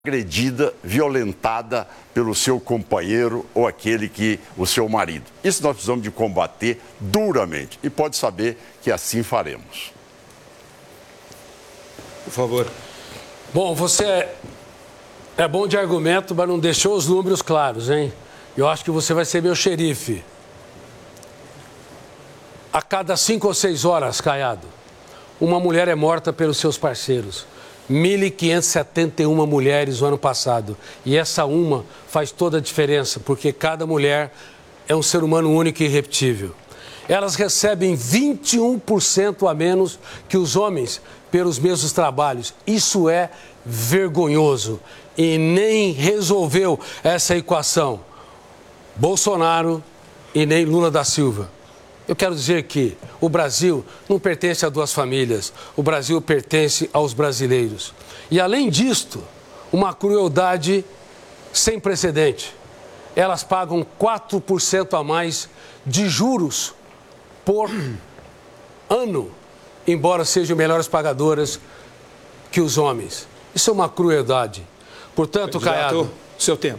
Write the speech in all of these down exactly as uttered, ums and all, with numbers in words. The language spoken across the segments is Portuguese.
agredida, violentada pelo seu companheiro ou aquele que o seu marido. Isso nós precisamos de combater duramente e pode saber que assim faremos. Por favor. Bom, você é bom de argumento, mas não deixou os números claros, hein? Eu acho que você vai ser meu xerife. A cada cinco ou seis horas, Caiado, uma mulher é morta pelos seus parceiros. mil quinhentas e setenta e uma mulheres no ano passado. E essa uma faz toda a diferença, porque cada mulher é um ser humano único e irrepetível. Elas recebem vinte e um por cento a menos que os homens pelos mesmos trabalhos. Isso é vergonhoso e nem resolveu essa equação Bolsonaro e nem Lula da Silva. Eu quero dizer que o Brasil não pertence a duas famílias, o Brasil pertence aos brasileiros. E além disto, uma crueldade sem precedente. Elas pagam quatro por cento a mais de juros por ano, embora sejam melhores pagadoras que os homens. Isso é uma crueldade. Portanto, Caiado... seu tempo.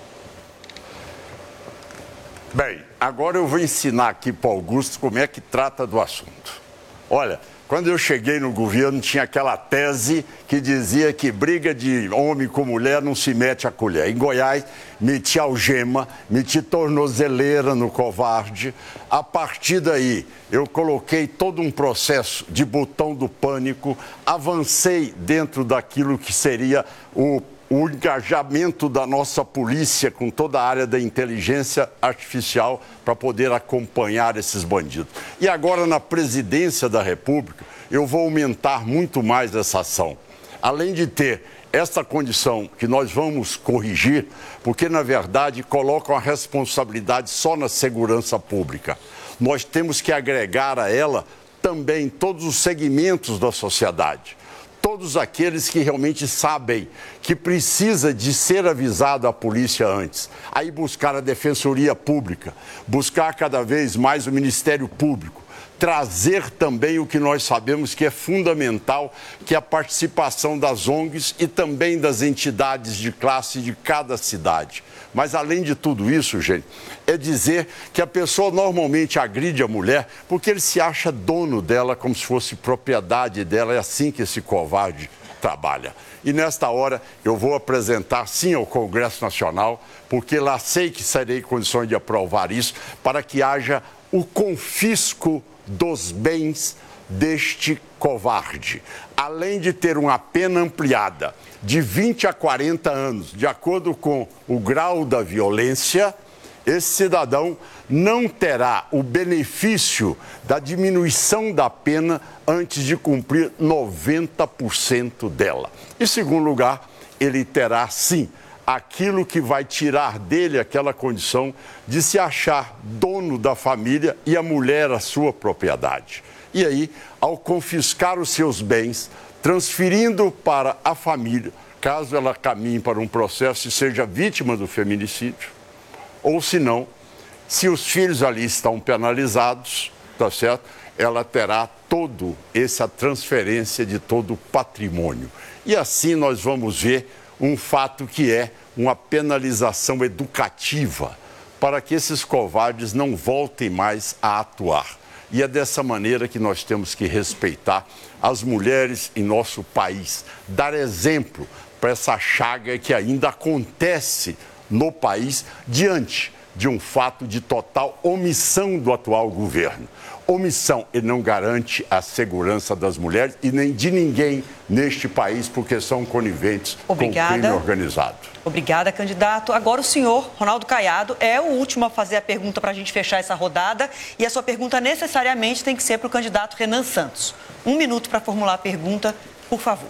Bem, agora eu vou ensinar aqui para o Augusto como é que trata do assunto. Olha, quando eu cheguei no governo tinha aquela tese que dizia que briga de homem com mulher não se mete a colher. Em Goiás, meti algema, meti tornozeleira no covarde. A partir daí, eu coloquei todo um processo de botão do pânico, avancei dentro daquilo que seria o o engajamento da nossa polícia com toda a área da inteligência artificial para poder acompanhar esses bandidos. E agora, na presidência da República, eu vou aumentar muito mais essa ação. Além de ter essa condição que nós vamos corrigir, porque, na verdade, colocam a responsabilidade só na segurança pública. Nós temos que agregar a ela também todos os segmentos da sociedade. Todos aqueles que realmente sabem que precisa de ser avisado a polícia antes. Aí buscar a Defensoria Pública, buscar cada vez mais o Ministério Público, trazer também o que nós sabemos que é fundamental, que é a participação das O N Gs e também das entidades de classe de cada cidade. Mas, além de tudo isso, gente, é dizer que a pessoa normalmente agride a mulher porque ele se acha dono dela como se fosse propriedade dela. É assim que esse covarde trabalha. E, nesta hora, eu vou apresentar, sim, ao Congresso Nacional, porque lá sei que serei em condições de aprovar isso, para que haja o confisco dos bens deste covarde. Além de ter uma pena ampliada de vinte a quarenta anos, de acordo com o grau da violência, esse cidadão não terá o benefício da diminuição da pena antes de cumprir noventa por cento dela. Em segundo lugar, ele terá, sim, aquilo que vai tirar dele aquela condição de se achar dono da família e a mulher a sua propriedade. E aí, ao confiscar os seus bens, transferindo para a família, caso ela caminhe para um processo e seja vítima do feminicídio, ou se não, se os filhos ali estão penalizados, tá certo? Ela terá todo essa transferência de todo o patrimônio. E assim nós vamos ver um fato que é uma penalização educativa para que esses covardes não voltem mais a atuar. E é dessa maneira que nós temos que respeitar as mulheres em nosso país, dar exemplo para essa chaga que ainda acontece no país diante de um fato de total omissão do atual governo. Omissão, e não garante a segurança das mulheres e nem de ninguém neste país, porque são coniventes Obrigada. com o crime organizado. Obrigada, candidato. Agora o senhor, Ronaldo Caiado, é o último a fazer a pergunta para a gente fechar essa rodada. E a sua pergunta necessariamente tem que ser para o candidato Renan Santos. Um minuto para formular a pergunta, por favor.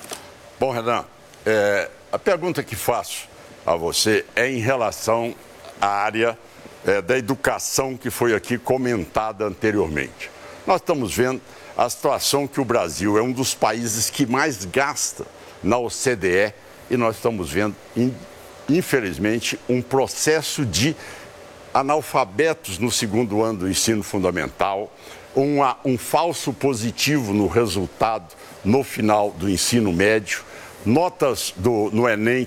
Bom, Renan, é, a pergunta que faço a você é em relação à área É, da educação que foi aqui comentada anteriormente. Nós estamos vendo a situação que o Brasil é um dos países que mais gasta na O C D E e nós estamos vendo, infelizmente, um processo de analfabetos no segundo ano do ensino fundamental, uma, um falso positivo no resultado no final do ensino médio, notas do, no Enem